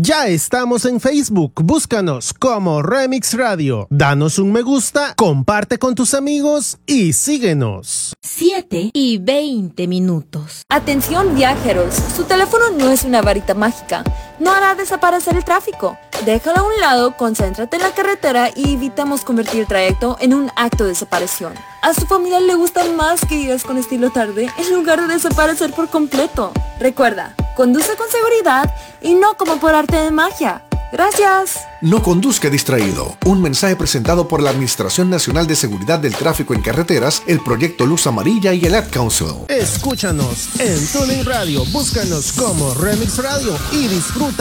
Ya estamos en Facebook, búscanos como Remix Radio. Danos un me gusta, comparte con tus amigos y síguenos. 7:20. Atención viajeros, su teléfono no es una varita mágica, no hará desaparecer el tráfico. Déjalo a un lado, concéntrate en la carretera y evitamos convertir el trayecto en un acto de desaparición. A su familia le gusta más que vivas con estilo tarde en lugar de desaparecer por completo. Recuerda, conduce con seguridad y no como por arte de magia. Gracias. No conduzca distraído. Un mensaje presentado por la Administración Nacional de Seguridad del Tráfico en Carreteras, el Proyecto Luz Amarilla y el Ad Council. Escúchanos en TuneIn Radio, búscanos como Remix Radio y disfruta